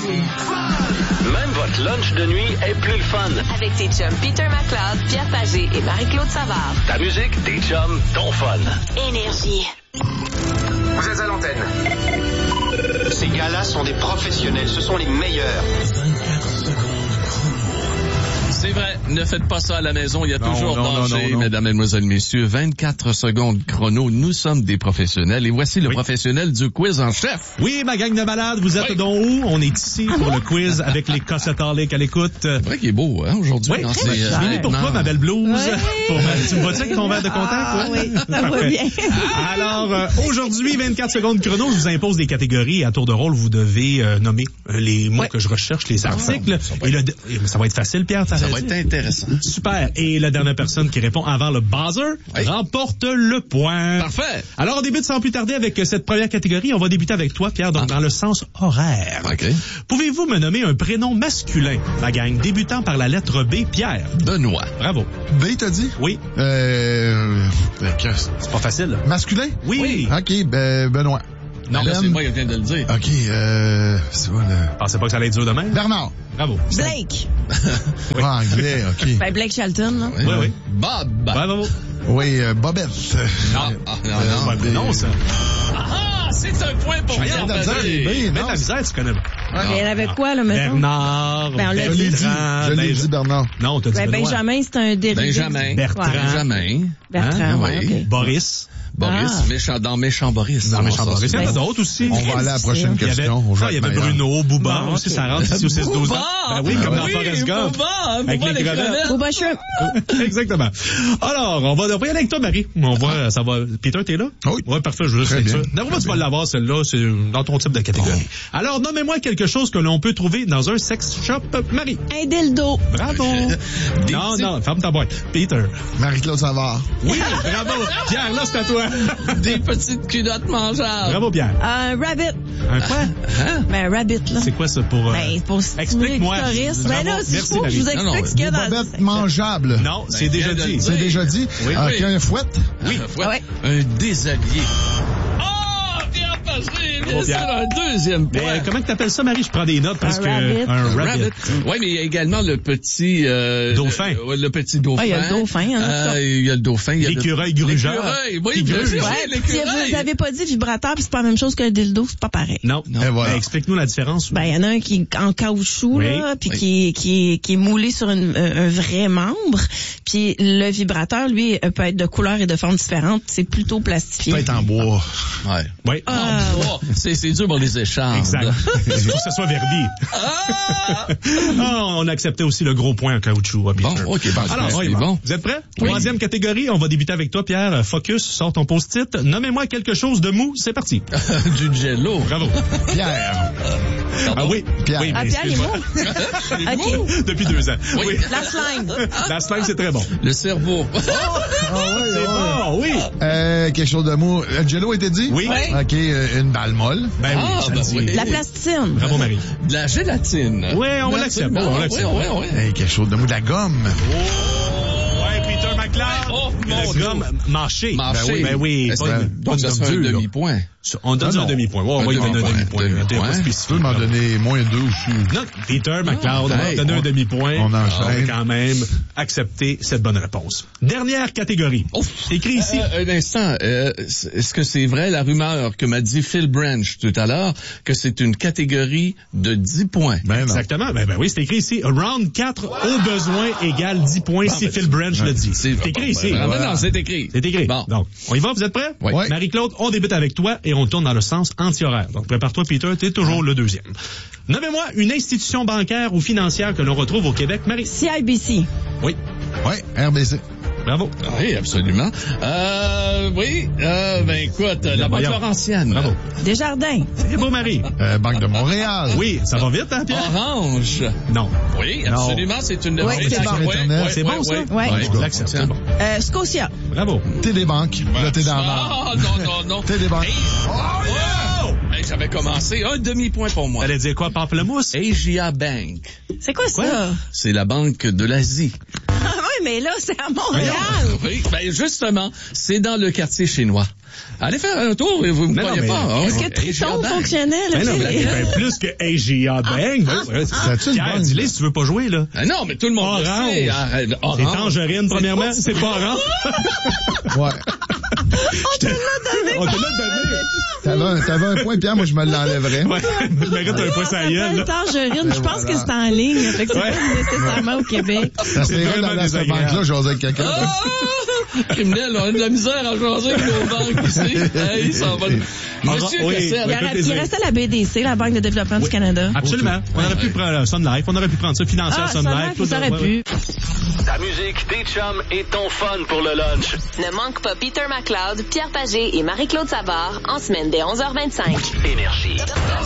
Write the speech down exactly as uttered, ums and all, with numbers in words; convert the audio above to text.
Même votre lunch de nuit est plus le fun. Avec tes chums Peter McLeod, Pierre Pagé et Marie-Claude Savard. Ta musique, tes chums, ton fun. Énergie. Vous êtes à l'antenne. Ces gars-là sont des professionnels, ce sont les meilleurs. vingt-quatre secondes chrono. C'est vrai, ne faites pas ça à la maison, il y a non, toujours non, danger, non, non, non. mesdames, mesdemoiselles, messieurs. vingt-quatre secondes chrono, nous sommes des professionnels et voici le oui. professionnel du quiz en chef. Oui, ma gang de malades, vous êtes oui. donc où? On est ici pour le quiz avec les Cossatoliques à l'écoute. C'est vrai qu'il est beau, hein, aujourd'hui. Oui, dans c'est ces, euh, fini pour toi, ma belle blouse. Oui. Pour ma... Tu me vois-tu avec ton verre de contact? Ah, toi? oui, ça va Parfait. bien. Alors, euh, aujourd'hui, vingt-quatre secondes chrono, je vous impose des catégories. À tour de rôle, vous devez euh, nommer euh, les mots ouais. que je recherche, les articles. ça va et le... et ça va être facile, Pierre. Ça va être intéressant. Super. Et la dernière personne qui répond avant le buzzer oui. remporte le point. Parfait. Alors, on débute sans plus tarder avec cette première catégorie. On va débuter avec toi, Pierre, donc ah. dans le sens horaire. OK. Pouvez-vous me nommer un prénom masculin, ma gang, débutant par la lettre B, Pierre? Benoît. Bravo. B, t'as dit? Oui. Euh... C'est pas facile. Masculin? Oui. oui. OK, ben, Benoît. Non, ben, là, c'est moi qui viens de le dire. OK, euh... c'est quoi, le... Pensez pas que ça allait être dur demain? Bernard. Bravo. Blake. oui. Ah, anglais, OK. Ben, Blake Shelton, là. Oui, oui. oui. Bob. Bravo. Oui, euh, Bobette. Non. Ah, non, non. non, non, ça. Ah, c'est un point pour Pierre. Pierre Pagé. Mais la misère, tu connais pas. Ah, mais il y en avait quoi, là, mettons? Bernard. Ben, on l'a Je l'ai dit. Je l'ai dit, Bernard. Non, t'as dit Ben, Benoît. Benjamin, c'est un dérivé. Benjamin. Bertrand. Ouais. Benjamin. Bertrand, Hein? ouais, Oui. OK. Boris. Boris, Ah. méchant, dans Méchant Boris. Dans Méchant Boris. Il y en a Ben, d'autres aussi. On va aller à la prochaine Il y avait, question. On ah, va il y être avait meilleur. Bruno, Bouba Bon, aussi, okay. ça rentre ici au six douze ans. Bouba! Ben oui, comme Ah dans oui, Forrest Gump. Bouba, Avec Bouba les les crevettes. crevettes. Bouba Shrimp. Exactement. Alors, on va, on va y aller avec toi, Marie. On voit, ça va. Peter, t'es là? Oui. Ouais, parfait, je veux juste Très être bien. sûr. D'abord, tu vas l'avoir, celle-là, c'est dans ton type de catégorie. Bon. Alors, nommez-moi quelque chose que l'on peut trouver dans un sex shop, Marie. Un dildo. Bravo. non, petits... non, ferme ta boîte. Peter. Marie-Claude Savard. Oui, bravo. Pierre, là, c'est à toi. Des petites culottes mangeables. Bravo, Pierre. Un rabbit. Un quoi? Hein? Ben, un rabbit, là. C'est quoi ça pour... Euh... Ben, pour stimuler Explique-moi. le clitoris. Ben là, si Merci, faut que je vous Marie. explique Non, non, ce qu'il y a dans Bobette le... mangeable. Non, c'est Ben, déjà viens de dit. le C'est dire. déjà dit? Oui, Ah, oui. un fouette? Oui. Un, Ah ouais. un déshabillé. Oh, Pierre Pagé, bien Bravo, sûr, Pierre. un deuxième point. Mais comment que t'appelles ça, Marie? Je prends des notes parce Un que... rabbit. Un rabbit. Oui, mais il y a également le petit... Euh, Dauphin. Le, le petit dauphin. Ah, il y a le dauphin, hein, Euh, ça. il y a le dauphin. il y a le- L'écureuil grugeur. L'écureuil, oui, Qui bien gruge. sûr, Ouais, oui, puis si l'écureuil. vous avez pas dit vibrateur, puis c'est pas la même chose qu'un dildo, c'est pas pareil. Non. Non. Et voilà. Ben, explique-nous la différence. Ben, il y en a un qui est en caoutchouc, Oui. là, puis Oui. qui, est- qui, est- qui est moulé sur une- un, un vrai membre. Puis le vibrateur, lui, euh, peut être de couleur et de forme différentes. C'est plutôt plastifié. Peut être en bois. Ouais. Oui. Ah, Oh, oh, c'est, c'est dur pour les échanges. Exact. Il faut que ça soit verdi. Ah! Ah, on a accepté aussi le gros point en caoutchouc. hein, Peter. Bon, ok, bon, Alors, c'est on y va. bon. Vous êtes prêts? Oui. Troisième catégorie, on va débuter avec toi, Pierre. Focus, sors ton post-it. Nommez-moi quelque chose de mou. C'est parti. Du jello. Bravo. Pierre. Ah oui. Pierre. Oui, Ah, mais Pierre, il est excuse-moi. mou. OK. Depuis deux ans. Oui. Oui. La slime. La slime, c'est très bon. Le cerveau. Ah ouais, C'est ouais. bon, oui. Euh, quelque chose de mou. Le jello était dit? Oui. Oui. OK, euh, une balle molle. Ben oui, Ah, ça ben dit. oui. La plasticine. Bravo, Marie. De la gélatine. Oui, on va l'accepter. Absolument. On l'accepte. Oui, oui, oui. Hey, quelque chose de mou. De la gomme. Ouais, Peter McLeod. Oh, mon le Dieu. gomme mâché. Marché. Ben oui. Est-ce Pas que- une- pas donc, une ça gomme serait un dure, là. demi-point. On donne Ah, un non. demi-point. Ouais, Un on va lui donner un demi-point. demi-point. Demi-point. T'es pas Tu spécifique. peux m'en là. donner moins deux aussi. Non, Peter McLeod, on va hey, donner un on- demi-point. on enchaîne. va quand même accepter cette bonne réponse. Dernière catégorie. Écrit ici. Euh, un instant, euh, est-ce que c'est vrai la rumeur que m'a dit Phil Branch tout à l'heure que c'est une catégorie de dix points? Ben non. Exactement. Ben, ben oui, c'est écrit ici. Round quatre au besoin égale dix points si Phil Branch le dit. C'est écrit ici. Ah, ben Voilà. non, c'est écrit. C'est écrit. Bon. Donc, on y va, vous êtes prêts? Oui. Oui. Marie-Claude, on débute avec toi et on tourne dans le sens anti-horaire. Donc, prépare-toi, Peter, t'es toujours le deuxième. Nommez-moi une institution bancaire ou financière que l'on retrouve au Québec, Marie. C I B C. Oui. Oui, R B C. Bravo. Oui, absolument. Euh, oui, euh, ben écoute, la Banque voyons. Laurentienne. Bravo. Desjardins. C'est beau, Marie. Euh, Banque de Montréal. Oui, ça va vite, hein, Pierre? Orange. Non. Oui, absolument, c'est une... Oui, c'est bon. Oui, Internet. oui, C'est oui, bon, ça? oui. Ouais. Oui, On l'accepte, c'est bon. Euh, Scotia. Bravo. Télébanque. Là, t'es dans la merde. Ah, non, non, non. Télébanque. Hey, oh, hey, j'avais commencé. Un demi-point pour moi. T'allais dire quoi, pamplemousse? Asia Bank. C'est quoi, Quoi? ça? C'est la banque de l'Asie. Ah oui, mais là, c'est à Montréal. Oui, ben justement, c'est dans le quartier chinois. Allez faire un tour, vous ne me Mais croyez non, mais- pas. hein? Est-ce que Triton Hey, fonctionnait, là? Ben non, tu sais? ben, ben, plus que A G A Bang. Ben, C'est-tu une Pierre, bonne- dis-le si tu veux pas jouer, là. Ah non, mais tout le monde le Orange. sait. Arrête, C'est Orange. tangerine, premièrement. C'est pas orange. Ouais. On te l'a donné. On te l'a donné. T'avais un, t'avais un point, Pierre, moi, je me l'enlèverais. Ouais, je mérite un point sa gueule, là. Tangerine, je pense que c'est en ligne. Fait que c'est Ouais. pas nécessairement au Québec. Ça serait vraiment dans cette désagréable. banque-là, j'osais avec quelqu'un. Ah! Criminel, on a de la misère à jaser avec nos banques ici. Hey, ça va. Monsieur oui. Cassel, Il, Avec aurait- plaisir. il restait la B D C, la Banque de développement du Canada. Absolument. On aurait pu prendre Sun Life, on aurait pu prendre ça, financière Ah, Sun ça Life. aurait, tout ça aurait ouais, ouais. pu. Ta musique, tes chums et ton fun pour le lunch. Ne manque pas Peter McLeod, Pierre Pagé et Marie-Claude Savard en semaine dès onze heures vingt-cinq. Énergie.